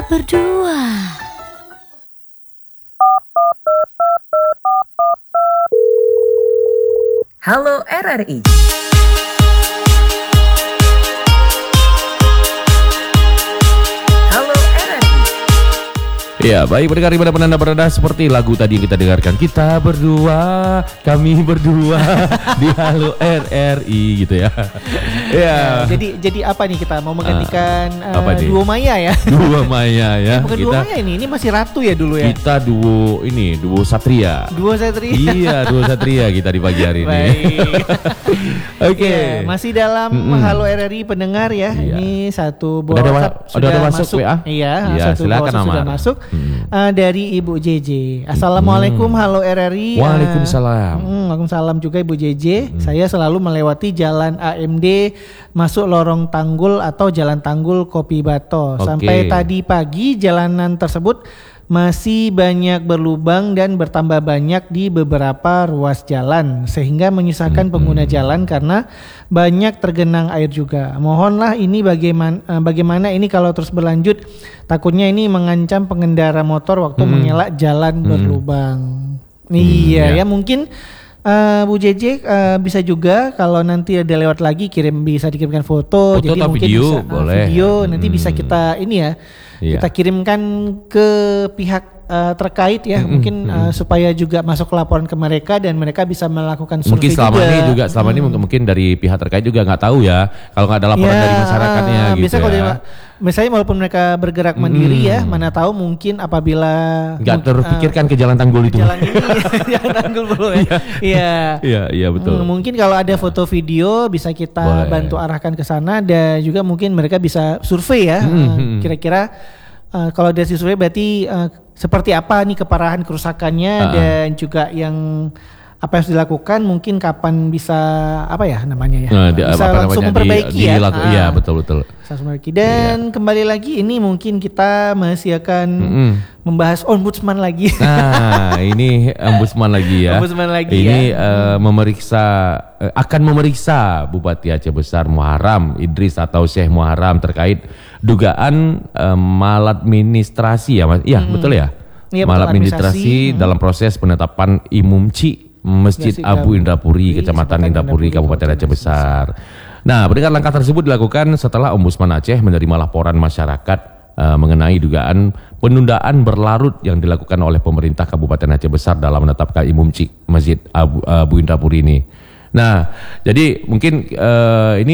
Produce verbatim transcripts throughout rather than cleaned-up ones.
berdua. Halo R R I. Halo R R I. Ya, baik pendengar di mana pun Anda berada, seperti lagu tadi yang kita dengarkan, kita berdua, kami berdua di Halo R R I gitu ya. Ya. Nah, jadi jadi apa nih, kita mau menggantikan uh, apa uh, duo Maya ya? Duo Maya ya. Bukan kita, duo Maya ini, ini masih Ratu ya dulu ya. Kita duo ini, duo Satria. Duo Satria. Iya, duo Satria kita di pagi hari ini. Baik. Oke. Okay. Ya, masih dalam Mm-mm. Halo R R I pendengar ya. Iya. Ini satu buah Udah ada wa- WhatsApp udah sudah ada masuk masuk. W A? Iya, Iya, satu buah silakan, WhatsApp sudah Amar. masuk. Hmm. Uh, dari Ibu J J. Assalamualaikum, halo R R I. Waalaikumsalam. Uh, Waalaikumsalam juga Ibu J J. Hmm. Saya selalu melewati jalan A M D masuk lorong Tanggul atau Jalan Tanggul Kopi Bato. Oke. Sampai tadi pagi jalanan tersebut masih banyak berlubang dan bertambah banyak di beberapa ruas jalan sehingga menyusahkan Hmm. pengguna jalan karena banyak tergenang air juga. Mohonlah ini bagaimana bagaimana ini kalau terus berlanjut, takutnya ini mengancam pengendara motor waktu Hmm. mengelak jalan Hmm. berlubang. Iya ya. ya, mungkin Uh, Bu J J uh, bisa juga kalau nanti ada lewat lagi kirim, bisa dikirimkan foto, Foto jadi atau mungkin video, bisa uh, boleh. video nanti Hmm. bisa kita ini ya, Iya. kita kirimkan ke pihak uh, terkait ya, Mm-mm, mungkin uh, mm-mm. supaya juga masuk laporan ke mereka dan mereka bisa melakukan survei Mungkin selama juga. ini juga selama ini mungkin, mungkin dari pihak terkait juga nggak tahu ya kalau nggak ada laporan Ya, dari masyarakatnya gitu biasa kalau ya. dia- misalnya walaupun mereka bergerak mandiri Mm. ya, mana tahu mungkin apabila Nggak mungkin, terpikirkan ke jalan Tanggul uh, itu. jalan ini jalan Tanggul belum ya. Iya. Iya, iya betul. Hmm, mungkin kalau ada foto video bisa kita Boleh. bantu arahkan ke sana, dan juga mungkin mereka bisa survei ya. Hmm, eh, hmm. Kira-kira eh, kalau dari survei berarti eh, seperti apa nih keparahan kerusakannya, Ah. dan juga yang apa yang harus dilakukan, mungkin kapan bisa apa ya namanya ya, Nah, di- bisa apa langsung namanya, memperbaiki di- ya. dilaku- Ah, Iya betul betul. bisa langsung memperbaiki. Dan kembali lagi ini mungkin kita masih akan Mm-mm. membahas ombudsman lagi. Nah, ini ombudsman lagi ya. Ombudsman lagi ini ya. eh, memeriksa eh, akan memeriksa Bupati Aceh Besar Muharram Idris atau Syekh Muharram terkait dugaan eh, maladministrasi ya Mas. Iya, betul ya? Iya, betul, maladministrasi administrasi. dalam proses penetapan imumci Masjid Masjid Abu Abu Indrapuri, Indapuri, Kecamatan Kecamatan Indrapuri, Indapuri, Kabupaten Aceh Besar. Nah, pendengar, langkah tersebut dilakukan setelah Ombudsman Aceh menerima laporan masyarakat eh, mengenai dugaan penundaan berlarut yang dilakukan oleh pemerintah Kabupaten Aceh Besar dalam menetapkan imumci Masjid Abu, Abu Indrapuri ini. Nah, jadi mungkin eh, ini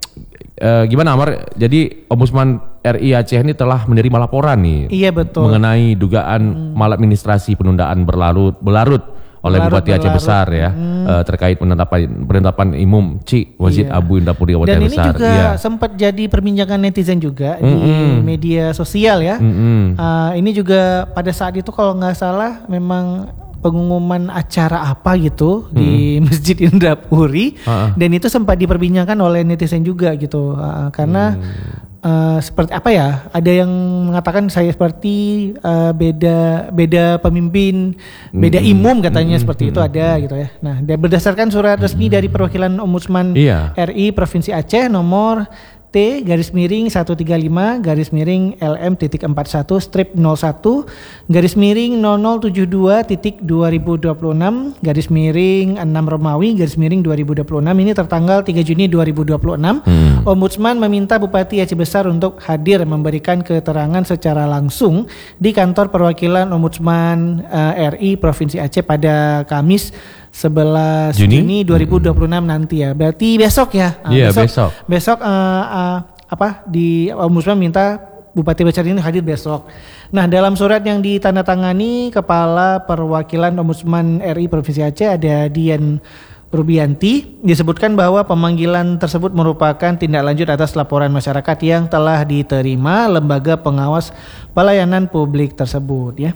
eh, gimana Amar? Jadi Ombudsman R I Aceh ini telah menerima laporan nih Iya betul. mengenai dugaan maladministrasi penundaan berlarut berlarut oleh Berlarut, Bupati Aceh berlarut. Besar ya, eh, terkait penetapan penetapan imum Ci Masjid Iya. Abu Indrapuri Kabupaten Dan ini Besar. juga Iya. sempat jadi perbincangan netizen juga di Mm-mm. media sosial ya. Mm-mm. Uh, ini juga pada saat itu kalau nggak salah memang pengumuman acara apa gitu di Masjid Indrapuri, Ah, ah. dan itu sempat diperbincangkan oleh netizen juga gitu. Uh, karena uh, seperti apa ya? Ada yang mengatakan saya seperti uh, beda beda pemimpin, beda imum katanya, seperti itu ada gitu ya. Nah, dan berdasarkan surat resmi dari perwakilan Ombudsman Iya. R I Provinsi Aceh nomor T garis miring seratus tiga puluh lima garis miring L M titik empat satu strip nol satu garis miring nol nol tujuh dua titik dua ribu dua puluh enam garis miring enam Romawi garis miring dua ribu dua puluh enam, ini tertanggal tiga Juni dua ribu dua puluh enam. Hmm. Ombudsman meminta Bupati Aceh Besar untuk hadir memberikan keterangan secara langsung di kantor perwakilan Ombudsman eh, R I Provinsi Aceh pada Kamis sebelas Juni? Juni dua ribu dua puluh enam nanti ya. Berarti besok ya. Ah, Iya, besok. Besok eh, eh, apa di Ombudsman minta Bupati Besar ini hadir besok. Nah, dalam surat yang ditandatangani Kepala Perwakilan Ombudsman R I Provinsi Aceh ada Dian Rubianti, disebutkan bahwa pemanggilan tersebut merupakan tindak lanjut atas laporan masyarakat yang telah diterima lembaga pengawas pelayanan publik tersebut ya. Hmm.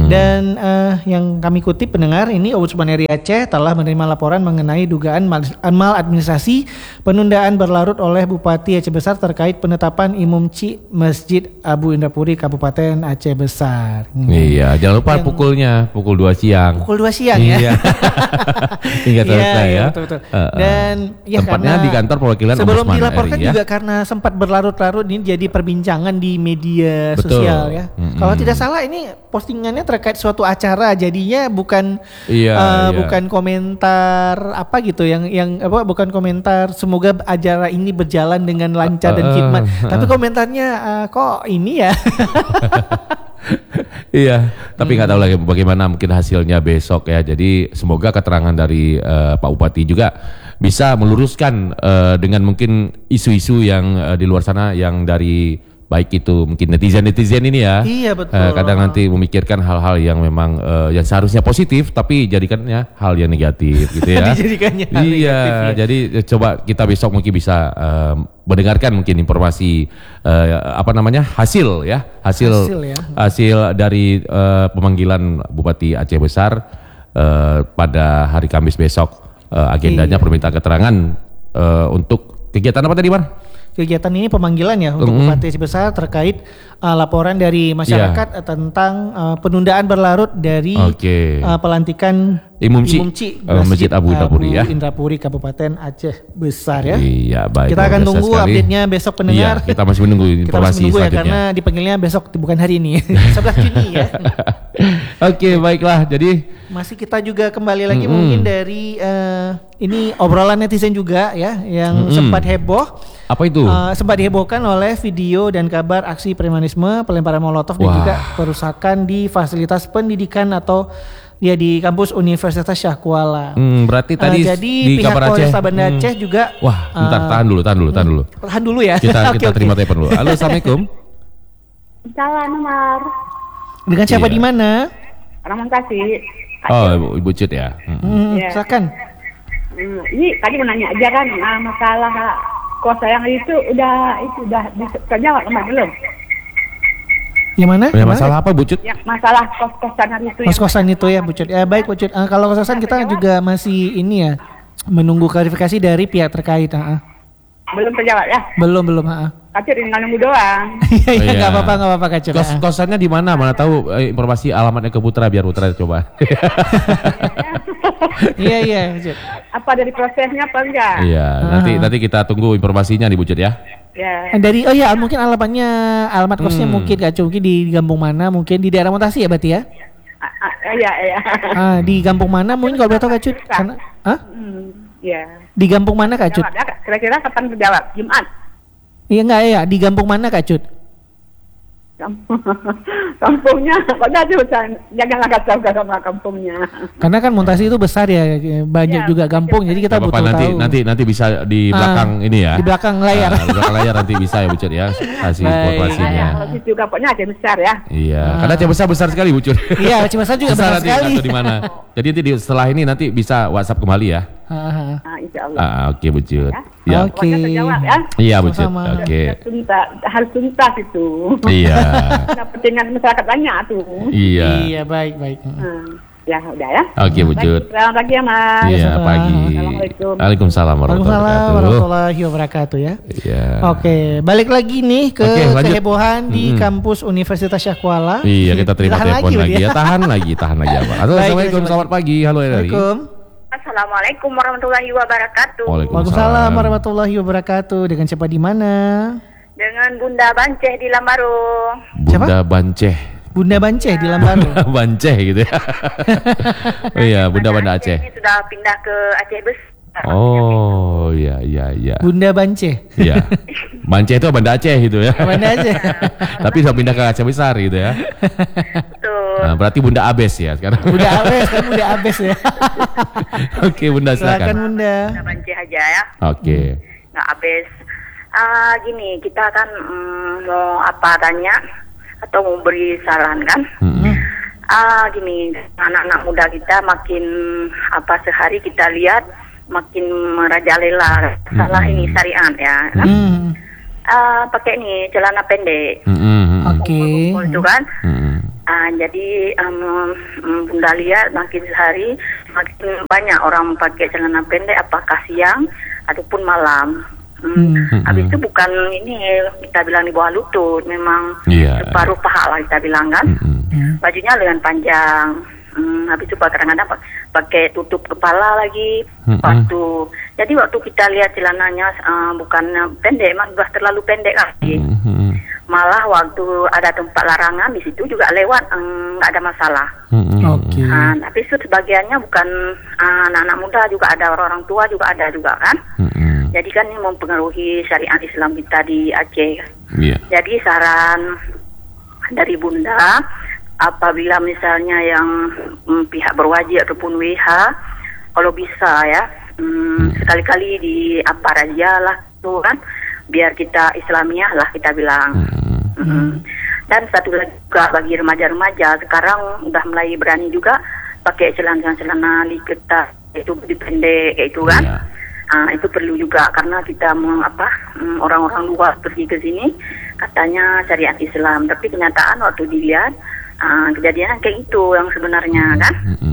Dan uh, yang kami kutip pendengar ini, Ombudsman R I Aceh telah menerima laporan mengenai dugaan mal- maladministrasi penundaan berlarut oleh Bupati Aceh Besar terkait penetapan Imam Ci Masjid Abu Indrapuri Kabupaten Aceh Besar. Hmm. Iya, jangan lupa Yang- pukulnya pukul dua siang. Pukul dua siang ya. Iya. Hingga selesai Iya, ya. betul, betul. Uh, uh. Dan ya tempatnya karena di kantor perwakilan sebelum Ombudsman dilaporkan R I ya. juga karena sempat berlarut-larut ini jadi perbincangan di media Betul. sosial ya. Mm-mm. Kalau tidak salah ini postingannya terkait suatu acara, jadinya bukan Iya, uh, iya. bukan komentar apa gitu yang yang apa bukan komentar semoga acara ini berjalan dengan lancar dan Uh, uh, khidmat. uh. Tapi komentarnya uh, kok ini ya. Iya, tapi nggak tahu lagi bagaimana mungkin hasilnya besok ya. Jadi semoga keterangan dari eh, Pak Bupati juga bisa meluruskan eh, dengan mungkin isu-isu yang eh, di luar sana yang dari baik itu mungkin netizen-netizen ini ya. Iya, betul. Eh, kadang nanti memikirkan hal-hal yang memang eh, yang seharusnya positif tapi jadikannya hal yang negatif gitu ya. Dijadikannya hal Iya, negatif ya. jadi eh, coba kita besok mungkin bisa eh, mendengarkan mungkin informasi eh, apa namanya hasil ya hasil Hasil ya. hasil dari eh, pemanggilan Bupati Aceh Besar eh, pada hari Kamis besok. Eh, agendanya Iya. permintaan keterangan eh, untuk kegiatan apa tadi, Mar? Kegiatan ini pemanggilan ya untuk Mm-mm. Bupati Aceh Besar terkait uh, laporan dari masyarakat uh, tentang uh, penundaan berlarut dari Oke. uh, pelantikan Imam Ci, Ci uh, Masjid Abu Indrapuri ya. Indrapuri Kabupaten Aceh Besar ya. Iya, baik. Kita akan luar biasa tunggu sekali. update-nya besok pendengar. Iya, kita masih menunggu Kita informasi masih menunggu ya selanjutnya. karena dipanggilnya besok bukan hari ini. sebelas Juni ya. Oke, baiklah. Jadi Masih kita juga kembali lagi Mm-mm. mungkin dari uh, ini obrolan netizen juga ya yang Mm-mm. sempat heboh. apa itu? Uh, sempat dihebohkan oleh video dan kabar aksi premanisme, pelemparan molotov dan Wah. juga perusakan di fasilitas pendidikan atau ya di kampus Universitas Syah Kuala. Hmm, berarti Uh, tadi jadi di pihak kabar Aceh. Polresta Banda hmm. Aceh juga Wah, bentar, uh, tahan dulu, tahan dulu, tahan dulu. tahan dulu ya. Kita Oke, kita oke. terima telepon dulu. Halo, Assalamualaikum. Salah nomor Dengan siapa Iya. di mana? orang kasih. Oh, Ibu, Ibu Cut ya. Hmm. Hmm, Iya. silakan. Hmm, ini tadi mau nanya aja kan ah, masalah kos yang itu udah itu udah bisa terjawab sama belum? Yang mana? Ya, Yang mana? masalah apa, Bu Cut? Yang masalah kos-kosan hari itu. yang- Kos-kosan itu ya, Bu Cut. Ya baik, Bu Cut. Uh, kalau kos-kosan kita juga masih ini ya menunggu klarifikasi dari pihak terkait. Uh, uh. belum terjawab ya? Belum, belum. Uh, uh. Tapi tinggal nunggu doang. Iya, iya, Iya. nggak apa-apa, nggak apa-apa Kak Cut. Kos Uh. kosannya di mana? Mana tahu eh, informasi alamatnya ke Putra biar Putra coba. Iya, iya, Bu Cut. Apa dari prosesnya apa enggak? Iya, nanti nanti kita tunggu informasinya nih Bu Cut ya. Ya. Eh, Dari oh ya mungkin alamatnya alamat kosnya Hmm. mungkin Kak Cut, mungkin di kampung mana, mungkin di daerah Montasi ya berarti ya? Ah, ah, Iya, iya. Ah, di kampung mana mungkin kalau boleh tahu Kak Cut? Karena Hah? Hmm, ya. Di kampung mana Kak Cut? Jawab ya. Kira-kira kapan terjawab? Jumat. Iya enggak ya, di kampung mana Kak Cut? Kampung- Kampungnya, pada aja usah jangan agak tahu sama kampungnya. Karena kan Montasi itu besar ya, banyak Ya, juga kampung, jadi kita Nggak butuh apa-apa, nanti tahu. nanti nanti bisa di Ah, belakang ini ya. di belakang layar. Ah, di belakang layar nanti bisa ya Bu Cut ya kasih Baik. informasinya. Ya, kalau situ kampungnya aja besar ya. Iya, karena Aceh besar besar sekali Bu Cut. Iya, Cibasa juga besar nanti sekali. atau di mana. Jadi nanti di- setelah ini nanti bisa WhatsApp kembali ya. Ah, ah. Nah, insya Allah. Ah, oke Bu Cut. Ya. Ya. Oke. Pokoknya terjawab ya. Iya Bu Cut. Sama-sama. Oke. Tuntas, harus tuntas itu. Iya. Kepentingan masyarakat banyak tuh. Iya. Iya, baik, baik. Hmm. Ya udah ya. Oke Bu Baik, Cut. selamat pagi ya Mas. Iya, sama. pagi. Assalamualaikum. Waalaikumsalam warahmatullahi Waalaikumsalam wabarakatuh. warahmatullahi wabarakatuh ya. Iya. Oke, balik lagi nih ke Oke, lanjut. kehebohan di Mm-mm. kampus Universitas Syah Kuala. Iya, kita terima Tahan telepon lagi, berarti ya. Tahan lagi, tahan lagi apa. Assalamualaikum, Baik, selamat pagi. Halo Eri. Assalamualaikum. Assalamualaikum warahmatullahi wabarakatuh. Waalaikumsalam warahmatullahi wabarakatuh. Dengan siapa di mana? Dengan Bunda Banceh di Lambarung. Bunda Banceh. Bunda Banceh di Lambaru. Banceh gitu ya. Oh iya, Bunda Banda Aceh. Ini sudah pindah ke Aceh Besar. Oh iya iya iya. Bunda Banceh. Iya. Banceh itu Banda Aceh gitu ya. Banda Aceh. Tapi sudah pindah ke Aceh Besar gitu ya. Betul. Nah, berarti Bunda Abes ya sekarang. Bunda Abes kan Bunda Abes ya. Oke, Bunda Silakan silakan. Bunda. Bunda Banceh aja ya. Oke. Nggak habis. Ah gini, kita kan mm, mau apa tanya atau mau beri saran kan? Mm-mm. Ah gini, anak-anak muda kita makin apa sehari kita lihat makin merajalela salah Hmm. ini syariat ya. Kan? Hmm. Ah pakai nih celana pendek. Mm-mm. Oke. Kumpul-kumpul itu kan. Mm-mm. Uh, jadi um, Bunda lihat makin sehari makin banyak orang pakai celana pendek, apakah siang ataupun malam. Hmm. Hmm. Habis itu bukan ini kita bilang di bawah lutut, memang yeah. separuh paha lah kita bilang kan. Hmm. Bajunya lengan panjang. Hmm, habis itu kadang-kadang pakai tutup kepala lagi, sepatu. Hmm. Jadi waktu kita lihat celananya uh, bukan pendek, memang sudah terlalu pendek lagi. Hmm. Malah waktu ada tempat larangan di situ juga lewat, nggak um, ada masalah. Hmm. Oke. Okay. Uh, tapi itu sebagiannya bukan uh, anak-anak muda, juga ada orang-orang tua juga ada juga kan. Hmm. Jadi kan ini mempengaruhi syariat Islam kita di Aceh. Yeah. Jadi saran dari Bunda, apabila misalnya yang mm, pihak berwajib ataupun W H, kalau bisa ya mm, hmm. sekali-kali di apa raja lah tuh kan, biar kita Islamiah lah kita bilang. Hmm. Mm-hmm. Dan satu lagi juga bagi remaja-remaja sekarang udah mulai berani juga pakai celana-celana liketa itu pendek kayak itu kan. Yeah. Uh, itu perlu juga karena kita mau apa um, orang-orang luar pergi ke sini katanya syariat Islam, tapi kenyataan waktu dilihat uh, kejadian kayak itu yang sebenarnya kan. Mm-hmm.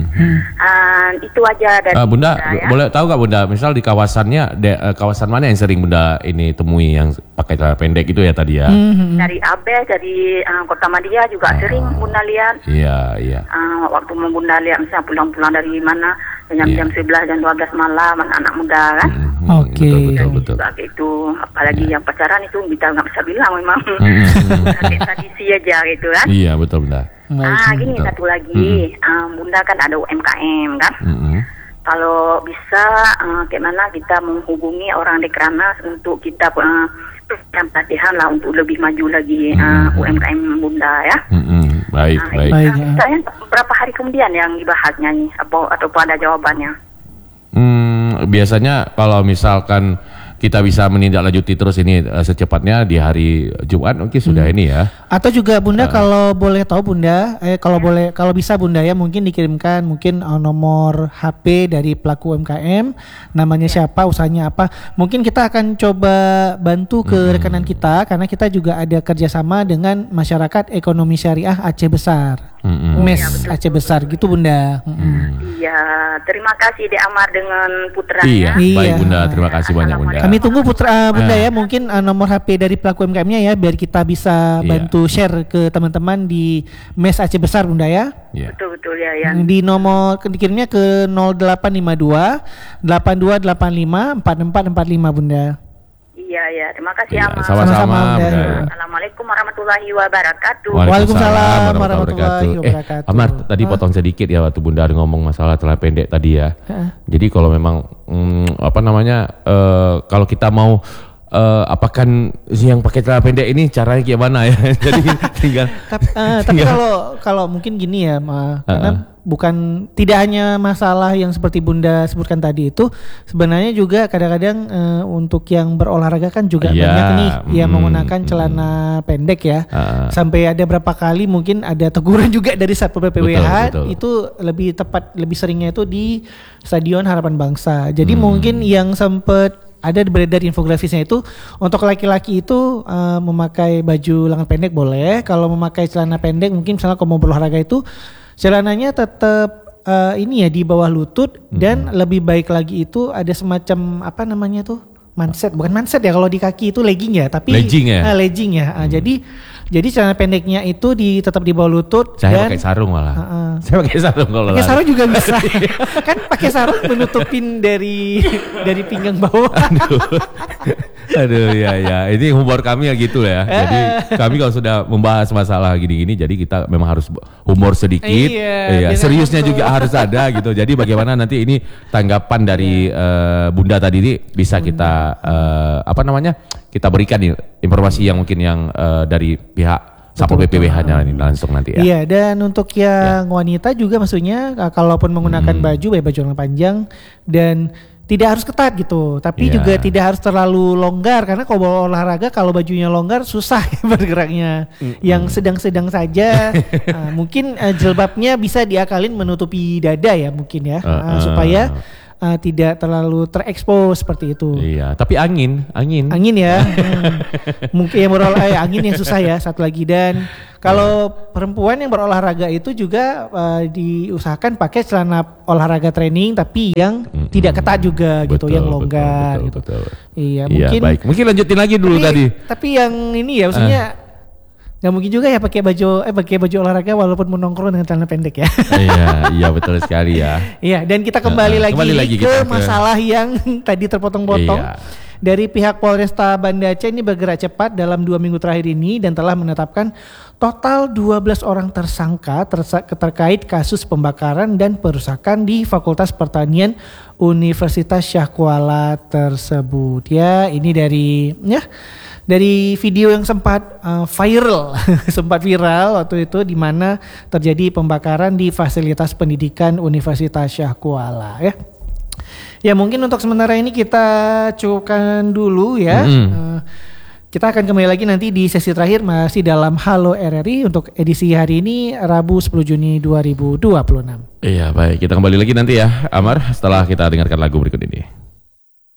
Uh, itu aja dari uh, Bunda. Kita, ya. Boleh tahu nggak Bunda, misal di kawasannya de, uh, kawasan mana yang sering Bunda ini temui yang pakai celana pendek itu ya tadi ya? Mm-hmm. Dari Abe, dari uh, Kota Madia juga uh, sering Bunda lihat. Iya iya. Uh, waktu mau Bunda lihat misalnya pulang-pulang dari mana jam-jam yeah. sebelas jam dua belas malam anak-anak muda kan. Mm-hmm. Oke. Okay. Betul betul. betul. Itu apalagi yeah. yang pacaran itu kita nggak bisa bilang memang. Mm-hmm. Tradisi aja gitu kan. Iya betul Bunda. Ah gini betul. Satu lagi, mm-hmm. um, Bunda kan ada U M K M kan. Mm-hmm. Kalau bisa uh, bagaimana kita menghubungi orang Dekranas untuk kita uh, pelatihan lah untuk lebih maju lagi uh, mm-hmm. U M K M Bunda ya. Mm-hmm. Baik nah, baik. baik ya. Saya berapa hari kemudian yang dibahasnya nih, atau atau ada jawabannya? Hmm, biasanya kalau misalkan kita bisa menindaklanjuti terus ini uh, secepatnya di hari Jumat mungkin sudah hmm. ini ya. Atau juga Bunda uh, kalau boleh tahu Bunda, eh kalau ya. boleh kalau bisa Bunda ya mungkin dikirimkan mungkin uh, nomor H P dari pelaku U M K M, namanya ya. siapa, usahanya apa. Mungkin kita akan coba bantu ke hmm. rekanan kita karena kita juga ada kerjasama dengan Masyarakat Ekonomi Syariah Aceh Besar. Hmm. M E S ya, Aceh Besar gitu Bunda. Iya, hmm. terima kasih Dek Amar dengan putranya. Iya, iya. baik Bunda, terima kasih banyak Bunda. Kami tunggu putra uh, Bunda ya, mungkin uh, nomor H P dari pelaku U M K M-nya ya, biar kita bisa iya. bantu share ke teman-teman di M E S Aceh Besar Bunda ya. Iya. Betul betul ya ya. Di nomor dikirimnya ke nol delapan lima dua delapan dua delapan lima empat empat empat lima Bunda. Iya ya, terima kasih iya, Amar. Sama-sama. Assalamualaikum warahmatullahi wabarakatuh. Waalaikumsalam warahmatullahi wabarakatuh. Eh, Amar tadi ah. potong sedikit ya waktu Bunda ngomong masalah celana pendek tadi ya. Ah. Jadi kalau memang mm, apa namanya uh, kalau kita mau uh, apakan yang pakai celana pendek ini caranya gimana ya? Jadi tinggal. Tapi, uh, tapi kalau kalau mungkin gini ya, Ma, karena uh-uh. bukan tidak hanya masalah yang seperti Bunda sebutkan tadi itu, sebenarnya juga kadang-kadang uh, untuk yang berolahraga kan juga yeah, banyak nih mm, yang menggunakan celana mm, pendek ya. Uh, Sampai ada berapa kali mungkin ada teguran juga dari Satpol P P W H, betul, betul. Itu lebih tepat lebih seringnya itu di Stadion Harapan Bangsa. Jadi mm. mungkin yang sempat ada beredar infografisnya itu untuk laki-laki itu uh, memakai baju lengan pendek boleh, kalau memakai celana pendek mungkin misalnya kalau mau berolahraga itu celananya tetap uh, ini ya di bawah lutut hmm. dan lebih baik lagi itu ada semacam apa namanya tuh manset, bukan manset ya kalau di kaki itu legging ya, tapi legging ya, uh, legging ya. Uh, hmm. Jadi jadi celana pendeknya itu di tetap di bawah lutut. Saya dan pakai sarung malah. Uh, uh, saya pakai sarung kalau. Pakai sarung juga bisa. Kan pakai sarung menutupin dari dari pinggang bawah. Aduh. Aduh ya ya, ini humor kami ya gitu ya. Jadi kami kalau sudah membahas masalah gini-gini, jadi kita memang harus humor sedikit. Iya, iya. Seriusnya itu juga harus ada gitu. Jadi bagaimana nanti ini tanggapan dari uh, Bunda tadi ini bisa kita uh, apa namanya kita berikan nih, informasi yang mungkin yang uh, dari pihak Satpol P P W H-nya langsung nanti ya. Iya, dan untuk yang ya. wanita juga maksudnya kalaupun menggunakan hmm. baju, baik baju lengan panjang dan tidak harus ketat gitu, tapi yeah. juga tidak harus terlalu longgar karena kalau olahraga kalau bajunya longgar susah bergeraknya. Mm-hmm. Yang sedang-sedang saja, uh, mungkin uh, jilbabnya bisa diakalin menutupi dada ya mungkin ya, uh, uh, supaya uh, tidak terlalu terekspos seperti itu. Iya, tapi angin, angin, angin ya, hmm. mungkin yang berolahraga eh, angin yang susah ya satu lagi. Dan Kalau perempuan yang berolahraga itu juga uh, diusahakan pakai celana olahraga training tapi yang mm-hmm. tidak ketat juga betul, gitu, yang longgar betul, betul, gitu. Betul. Iya, mungkin. Iya, baik. Mungkin lanjutin lagi dulu tapi, tadi. Tapi yang ini ya maksudnya uh. nggak mungkin juga ya pakai baju eh pakai baju olahraga walaupun menongkrong dengan celana pendek ya. Iya, iya betul sekali ya. Iya, dan kita kembali uh, lagi, kembali lagi ke kita masalah ke... yang tadi terpotong-potong. Iya. Dari pihak Polresta Banda Aceh ini bergerak cepat dalam dua minggu terakhir ini dan telah menetapkan total dua belas orang tersangka tersa- terkait kasus pembakaran dan perusakan di Fakultas Pertanian Universitas Syah Kuala tersebut. Ya, ini dari ya dari video yang sempat uh, viral, sempat viral waktu itu di mana terjadi pembakaran di fasilitas pendidikan Universitas Syah Kuala ya. Ya mungkin untuk sementara ini kita cukupkan dulu ya. Mm-hmm. Uh, kita akan kembali lagi nanti di sesi terakhir masih dalam Halo R R I untuk edisi hari ini Rabu sepuluh Juni dua ribu dua puluh enam. Iya baik, kita kembali lagi nanti ya Amar setelah kita dengarkan lagu berikut ini.